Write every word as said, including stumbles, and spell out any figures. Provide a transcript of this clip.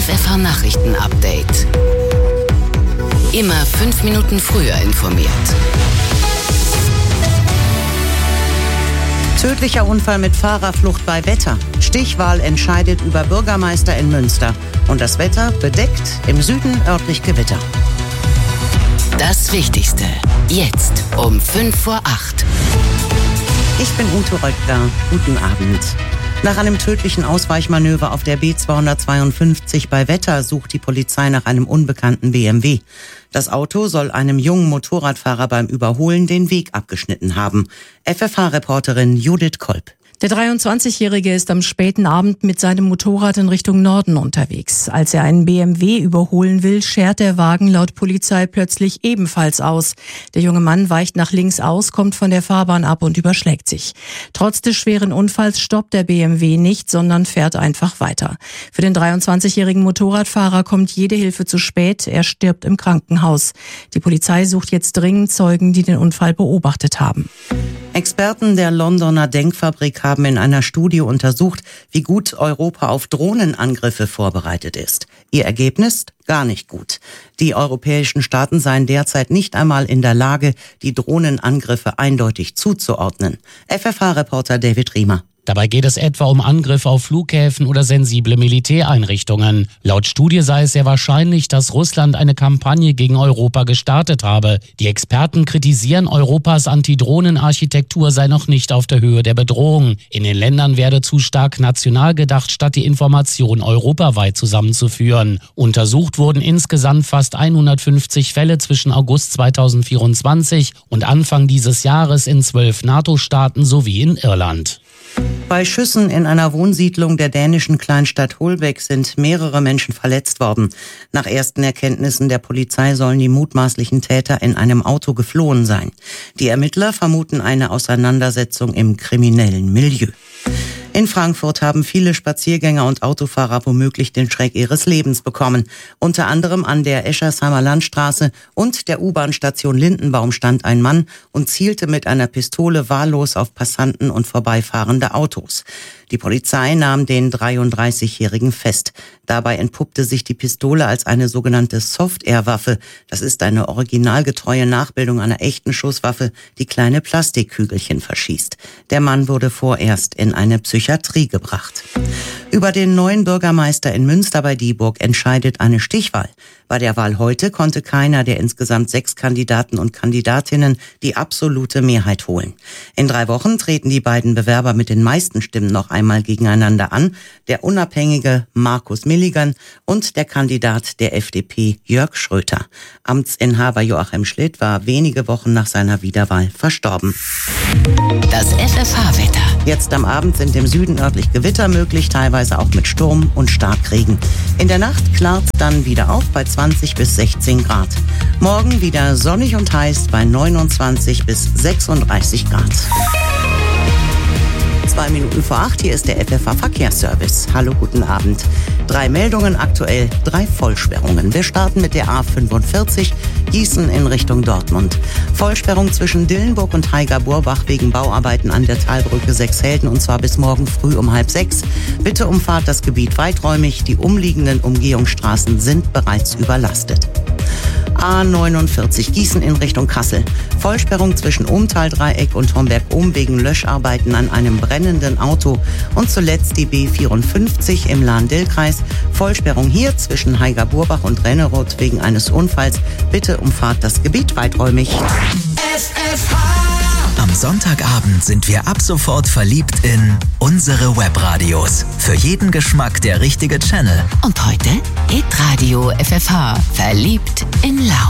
F F H-Nachrichten-Update. Immer fünf Minuten früher informiert. Tödlicher Unfall mit Fahrerflucht bei Wetter. Stichwahl entscheidet über Bürgermeister in Münster. Und das Wetter bedeckt, im Süden örtlich Gewitter. Das Wichtigste. Jetzt um fünf vor acht. Ich bin Ute Röttger. Guten Abend. Nach einem tödlichen Ausweichmanöver auf der B zweihundertzweiundfünfzig bei Wetter sucht die Polizei nach einem unbekannten B M W. Das Auto soll einem jungen Motorradfahrer beim Überholen den Weg abgeschnitten haben. F F H-Reporterin Judith Kolb. Der dreiundzwanzigjährige ist am späten Abend mit seinem Motorrad in Richtung Norden unterwegs. Als er einen B M W überholen will, schert der Wagen laut Polizei plötzlich ebenfalls aus. Der junge Mann weicht nach links aus, kommt von der Fahrbahn ab und überschlägt sich. Trotz des schweren Unfalls stoppt der B M W nicht, sondern fährt einfach weiter. Für den dreiundzwanzigjährigen Motorradfahrer kommt jede Hilfe zu spät. Er stirbt im Krankenhaus. Die Polizei sucht jetzt dringend Zeugen, die den Unfall beobachtet haben. Experten der Londoner Denkfabrik haben in einer Studie untersucht, wie gut Europa auf Drohnenangriffe vorbereitet ist. Ihr Ergebnis? Gar nicht gut. Die europäischen Staaten seien derzeit nicht einmal in der Lage, die Drohnenangriffe eindeutig zuzuordnen. F F H-Reporter David Riemer. Dabei geht es etwa um Angriffe auf Flughäfen oder sensible Militäreinrichtungen. Laut Studie sei es sehr wahrscheinlich, dass Russland eine Kampagne gegen Europa gestartet habe. Die Experten kritisieren, Europas Antidrohnenarchitektur sei noch nicht auf der Höhe der Bedrohung. In den Ländern werde zu stark national gedacht, statt die Information europaweit zusammenzuführen. Untersucht wurden insgesamt fast hundertfünfzig Fälle zwischen August zweitausendvierundzwanzig und Anfang dieses Jahres in zwölf NATO-Staaten sowie in Irland. Bei Schüssen in einer Wohnsiedlung der dänischen Kleinstadt Holbæk sind mehrere Menschen verletzt worden. Nach ersten Erkenntnissen der Polizei sollen die mutmaßlichen Täter in einem Auto geflohen sein. Die Ermittler vermuten eine Auseinandersetzung im kriminellen Milieu. In Frankfurt haben viele Spaziergänger und Autofahrer womöglich den Schreck ihres Lebens bekommen. Unter anderem an der Eschersheimer Landstraße und der U-Bahn-Station Lindenbaum stand ein Mann und zielte mit einer Pistole wahllos auf Passanten und vorbeifahrende Autos. Die Polizei nahm den dreiunddreißigjährigen fest. Dabei entpuppte sich die Pistole als eine sogenannte Soft-Air-Waffe. Das ist eine originalgetreue Nachbildung einer echten Schusswaffe, die kleine Plastikkügelchen verschießt. Der Mann wurde vorerst in eine Psychiatrie gebracht. Über den neuen Bürgermeister in Münster bei Dieburg entscheidet eine Stichwahl. Bei der Wahl heute konnte keiner der insgesamt sechs Kandidaten und Kandidatinnen die absolute Mehrheit holen. In drei Wochen treten die beiden Bewerber mit den meisten Stimmen noch einmal gegeneinander an, der unabhängige Markus Milligan und der Kandidat der F D P Jörg Schröter. Amtsinhaber Joachim Schlitt war wenige Wochen nach seiner Wiederwahl verstorben. Das F F H-Wetter. Jetzt am Abend sind im Süden örtlich Gewitter möglich, teilweise auch mit Sturm und Starkregen. In der Nacht klart es dann wieder auf bei zwanzig bis sechzehn Grad. Morgen wieder sonnig und heiß bei neunundzwanzig bis sechsunddreißig Grad. Zwei Minuten vor acht, hier ist der F F H-Verkehrsservice. Hallo, guten Abend. Drei Meldungen aktuell, drei Vollsperrungen. Wir starten mit der A fünfundvierzig, Gießen in Richtung Dortmund. Vollsperrung zwischen Dillenburg und Heiger-Burbach wegen Bauarbeiten an der Talbrücke Sechshelden und zwar bis morgen früh um halb sechs. Bitte umfahrt das Gebiet weiträumig, die umliegenden Umgehungsstraßen sind bereits überlastet. A neunundvierzig, Gießen in Richtung Kassel. Vollsperrung zwischen Ohmtal-Dreieck und Homberg-Ohm wegen Löscharbeiten an einem brennenden Auto. Und zuletzt die B vierundfünfzig im Lahn-Dill-Kreis. Vollsperrung hier zwischen Heiger-Burbach und Renneroth wegen eines Unfalls. Bitte umfahrt das Gebiet weiträumig. F F H. Am Sonntagabend sind wir ab sofort verliebt in unsere Webradios. Für jeden Geschmack der richtige Channel. Und heute Hitradio F F H. Verliebt in Lauf.